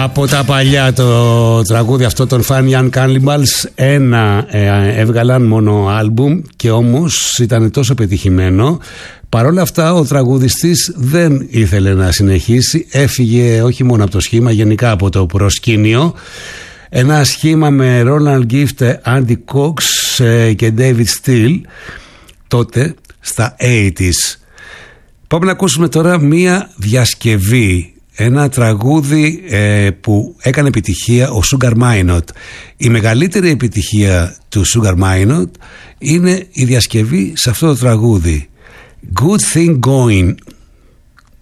Από τα παλιά το τραγούδι αυτό των Fun Young Cannibals, έβγαλαν μόνο άλμπουμ και όμως ήταν τόσο πετυχημένο. Παρ' όλα αυτά ο τραγουδιστής δεν ήθελε να συνεχίσει, έφυγε όχι μόνο από το σχήμα, γενικά από το προσκήνιο. Ένα σχήμα με Roland Gift, Andy Cox και David Steele τότε στα 80's. Πάμε να ακούσουμε τώρα μία διασκευή, ένα τραγούδι που έκανε επιτυχία ο Sugar Minott. Η μεγαλύτερη επιτυχία του Sugar Minott είναι η διασκευή σε αυτό το τραγούδι, Good Thing Going.